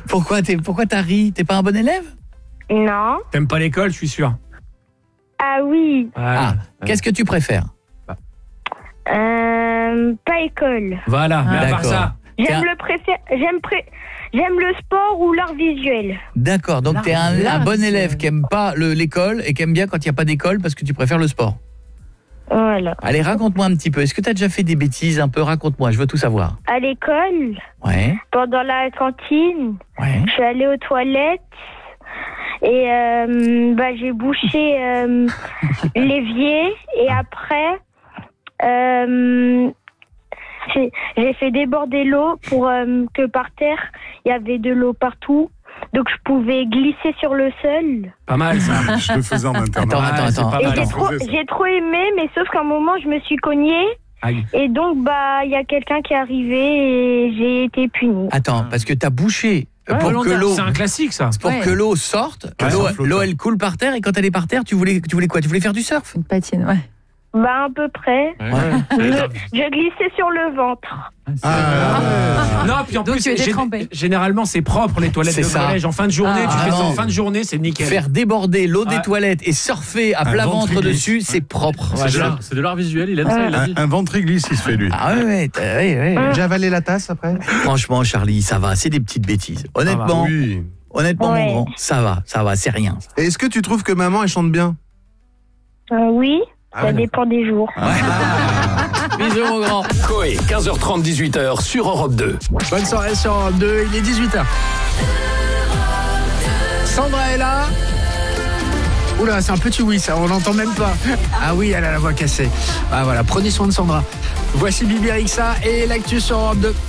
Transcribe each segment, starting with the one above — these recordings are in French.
Pourquoi t'as ri? T'es pas un bon élève? Non. T'aimes pas l'école, je suis sûr. Ah oui. Qu'est-ce que tu préfères? Pas école. Voilà, mais à part d'accord. ça. J'aime le sport ou l'art visuel. D'accord, donc t'es un bon élève qui aime pas l'école et qui aime bien quand il n'y a pas d'école parce que tu préfères le sport. Voilà. Allez, raconte-moi un petit peu. Est-ce que tu as déjà fait des bêtises un peu? Raconte-moi, je veux tout savoir. À l'école, Ouais, pendant la cantine, ouais. je suis allée aux toilettes et j'ai bouché l'évier et après j'ai fait déborder l'eau pour que par terre il y avait de l'eau partout. Donc je pouvais glisser sur le sol. Pas mal ça. Je le faisais en internat. Attends. Pas Et mal. j'ai trop aimé, mais sauf qu'à un moment je me suis cognée. Aïe. Et donc il y a quelqu'un qui est arrivé et j'ai été punie. Attends, parce que t'as bouché pour que l'eau... C'est un classique ça. Pour que l'eau sorte, que l'eau elle coule par terre, et quand elle est par terre, tu voulais quoi? Tu voulais faire du surf? Une patine, ouais. À peu près. Je glissais sur le ventre. Non, puis en Donc plus, tu étais trempé. généralement c'est propre les toilettes C'est de ça. collège. En fin de journée, tu fais ça en fin de journée, c'est nickel. Faire déborder l'eau des toilettes et surfer à plat ventre ventriglisse. dessus, c'est propre. C'est de l'art visuel, il aime ça, il a dit. Un ventriglisse, il se fait, lui. Ah ouais. J'ai avalé la tasse après. Franchement, Charlie, ça va, c'est des petites bêtises. Honnêtement, Oui. mon Ouais. grand, ça va, c'est rien. Et est-ce que tu trouves que maman, elle chante bien? Oui, ça ouais. dépend des jours. Bisous, mon grand. Coé, 15h30, 18h sur Europe 2. Bonne soirée sur Europe 2, il est 18h. Sandra est là. Oula, c'est un petit oui, ça, on l'entend même pas. Ah oui, elle a la voix cassée. Ah voilà, prenez soin de Sandra. Voici Bibi Rexha et l'actu sur Europe 2.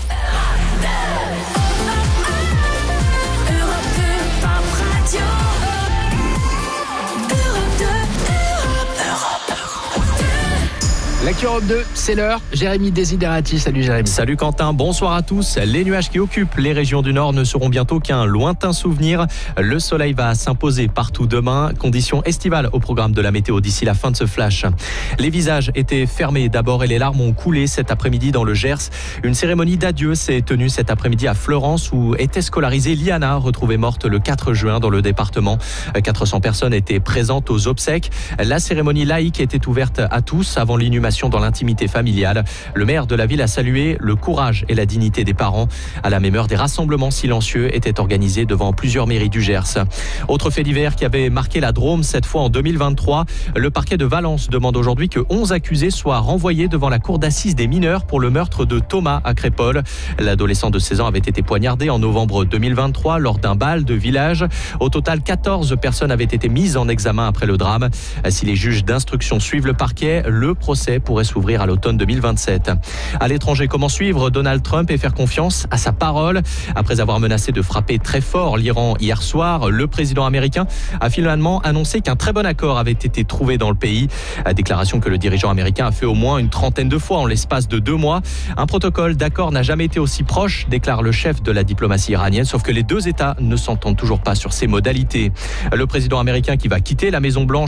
L'actu Europe 2, c'est l'heure. Jérémy Desiderati, salut Jérémy. Salut Quentin, bonsoir à tous. Les nuages qui occupent les régions du Nord ne seront bientôt qu'un lointain souvenir. Le soleil va s'imposer partout demain. Conditions estivales au programme de la météo d'ici la fin de ce flash. Les visages étaient fermés d'abord et les larmes ont coulé cet après-midi dans le Gers. Une cérémonie d'adieu s'est tenue cet après-midi à Fleurance où était scolarisée Liana, retrouvée morte le 4 juin dans le département. 400 personnes étaient présentes aux obsèques. La cérémonie laïque était ouverte à tous avant l'inhumation dans l'intimité familiale. Le maire de la ville a salué le courage et la dignité des parents. À la même heure, des rassemblements silencieux étaient organisés devant plusieurs mairies du Gers. Autre fait divers qui avait marqué la Drôme, cette fois en 2023. Le parquet de Valence demande aujourd'hui que 11 accusés soient renvoyés devant la cour d'assises des mineurs pour le meurtre de Thomas à Crépol. L'adolescent de 16 ans avait été poignardé en novembre 2023 lors d'un bal de village. Au total, 14 personnes avaient été mises en examen après le drame. Si les juges d'instruction suivent le parquet, le procès pourrait s'ouvrir à l'automne 2027. À l'étranger, comment suivre Donald Trump et faire confiance à sa parole? Après avoir menacé de frapper très fort l'Iran hier soir, le président américain a finalement annoncé qu'un très bon accord avait été trouvé dans le pays. Déclaration que le dirigeant américain a fait au moins une trentaine de fois en l'espace de 2 mois. Un protocole d'accord n'a jamais été aussi proche, déclare le chef de la diplomatie iranienne, sauf que les deux États ne s'entendent toujours pas sur ses modalités. Le président américain qui va quitter la Maison-Blanche